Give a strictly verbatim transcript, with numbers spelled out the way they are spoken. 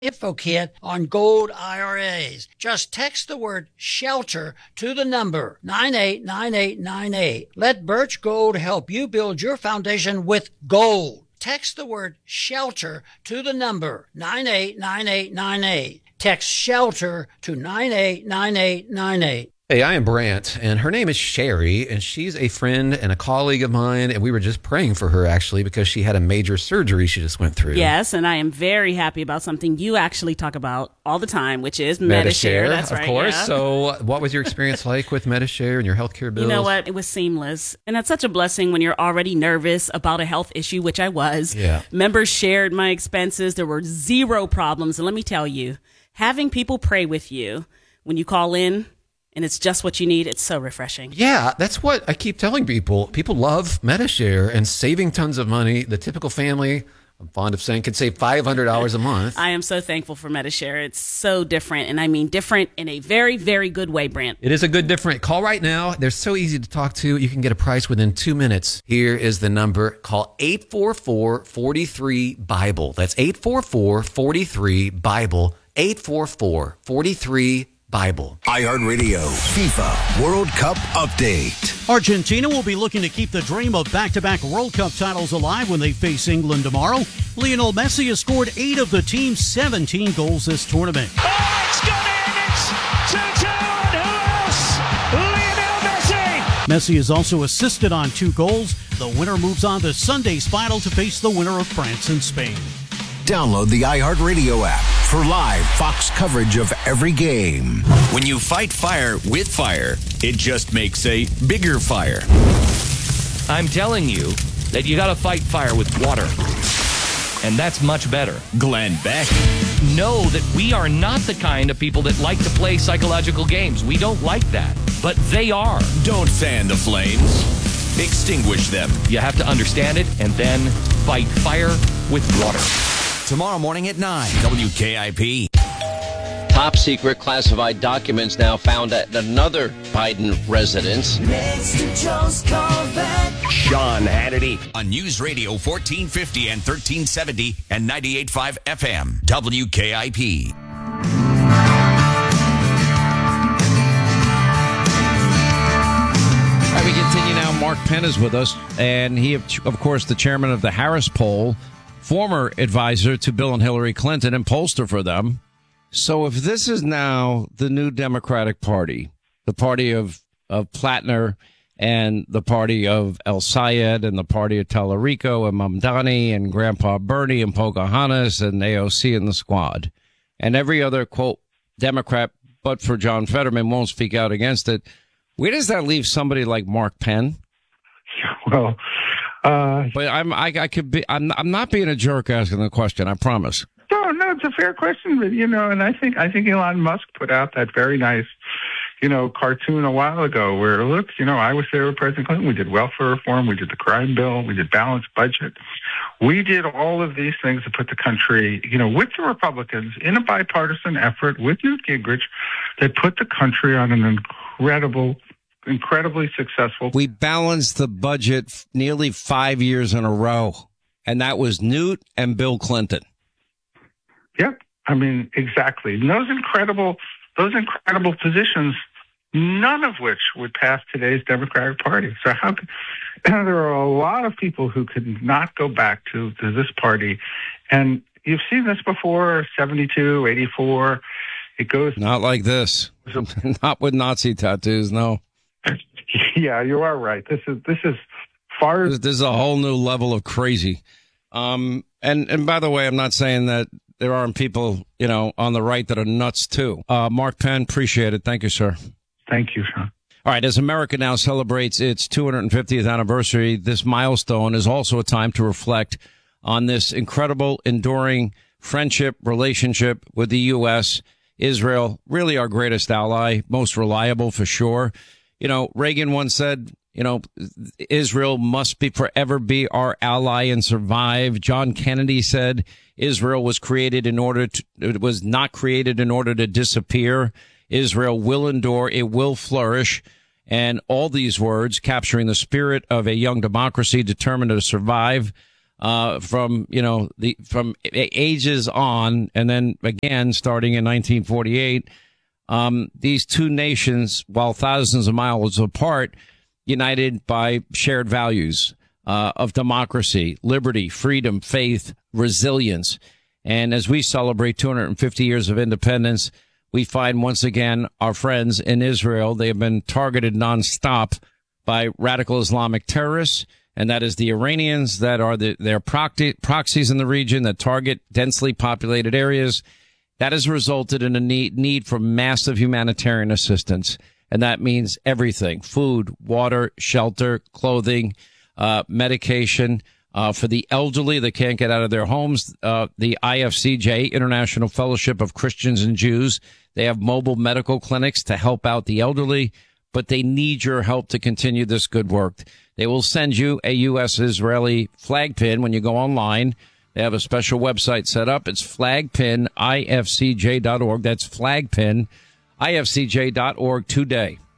info kit on gold I R As. Just text the word SHELTER to the number nine eight nine eight nine eight. Let Birch Gold help you build your foundation with gold. Text the word SHELTER to the number nine eight nine eight nine eight. Text SHELTER to nine eight nine eight nine eight. Hey, I am Brant, and her name is Sherry, and she's a friend and a colleague of mine, and we were just praying for her, actually, because she had a major surgery she just went through. Yes, and I am very happy about something you actually talk about all the time, which is Medi-Share. Medi-Share, That's of right, course. yeah. So what was your experience like with Medi-Share and your healthcare bills? You know what? It was seamless, and that's such a blessing when you're already nervous about a health issue, which I was. Yeah. Members shared my expenses. There were zero problems, and let me tell you, having people pray with you when you call in, and it's just what you need, it's so refreshing. Yeah, that's what I keep telling people. People love Medi-Share and saving tons of money. The typical family, I'm fond of saying, can save five hundred dollars a month. I am so thankful for Medi-Share. It's so different, and I mean different in a very, very good way, Brant. It is a good different. Call right now. They're so easy to talk to. You can get a price within two minutes. Here is the number. Call eight four four, four three, BIBLE. That's eight four four, four three, BIBLE. eight four four, four three, Bible. iHeartRadio FIFA World Cup Update. Argentina will be looking to keep the dream of back-to-back World Cup titles alive when they face England tomorrow. Lionel Messi has scored eight of the team's seventeen goals this tournament. Oh, it's gone in! It's two two, and who else? Lionel Messi! Messi has also assisted on two goals. The winner moves on to Sunday's final to face the winner of France and Spain. Download the iHeartRadio app for live Fox coverage of every game. When you fight fire with fire, it just makes a bigger fire. I'm telling you that you got to fight fire with water. And that's much better. Glenn Beck. Know that we are not the kind of people that like to play psychological games. We don't like that. But they are. Don't fan the flames. Extinguish them. You have to understand it and then fight fire with water. Tomorrow morning at nine, W K I P. Top secret classified documents now found at another Biden residence. Next to Joe's Corvette. Sean Hannity on News Radio fourteen fifty and thirteen seventy and ninety-eight point five F M, W K I P. All right, we continue now. Mark Penn is with us, and he, of course, the chairman of the Harris Poll, former advisor to Bill and Hillary Clinton and pollster for them. So if this is now the new Democratic Party, the party of, of Platner and the party of El Sayed and the party of Tallarico and Mamdani and Grandpa Bernie and Pocahontas and A O C and the squad, and every other, quote, Democrat, but for John Fetterman, won't speak out against it, where does that leave somebody like Mark Penn? Well, Uh, but I'm, I, I could be, I'm, I'm not being a jerk asking the question. I promise. No, no, it's a fair question, but you know, and I think, I think Elon Musk put out that very nice, you know, cartoon a while ago where, look, you know, I was there with President Clinton. We did welfare reform. We did the crime bill. We did balanced budget. We did all of these things to put the country, you know, with the Republicans in a bipartisan effort with Newt Gingrich that put the country on an incredible incredibly successful. We balanced the budget f- nearly five years in a row, and that was Newt and Bill Clinton. Yep. I mean, exactly. And those incredible, those incredible positions, none of which would pass today's Democratic Party. So how could, there are a lot of people who could not go back to, to this party. And you've seen this before, seventy-two, eighty-four. It goes. Not like this. Not with Nazi tattoos, no. Yeah, you are right. This is this is far. This, this is a whole new level of crazy. Um, and and by the way, I'm not saying that there aren't people, you know, on the right that are nuts too. Uh, Mark Penn, appreciate it. Thank you, sir. Thank you, Sean. All right, as America now celebrates its two hundred fiftieth anniversary, this milestone is also a time to reflect on this incredible, enduring friendship, relationship with the U S, Israel, really our greatest ally, most reliable for sure. You know, Reagan once said, you know, Israel must be forever be our ally and survive. John Kennedy said Israel was created in order to, it was not created in order to disappear. Israel will endure. It will flourish. And all these words capturing the spirit of a young democracy determined to survive uh, from, you know, the from ages on, and then again starting in nineteen forty-eight. Um, these two nations, while thousands of miles apart, united by shared values uh, of democracy, liberty, freedom, faith, resilience. And as we celebrate two hundred fifty years of independence, we find once again our friends in Israel. They have been targeted nonstop by radical Islamic terrorists, and that is the Iranians that are the, their proxy, proxies in the region that target densely populated areas. That has resulted in a need, need for massive humanitarian assistance. And that means everything: food, water, shelter, clothing, uh, medication. Uh, for the elderly that can't get out of their homes, uh, the I F C J, International Fellowship of Christians and Jews, they have mobile medical clinics to help out the elderly, but they need your help to continue this good work. They will send you a U S Israeli flag pin when you go online. They have a special website set up. It's flagpin I F C J dot org. That's flagpin I F C J dot org today.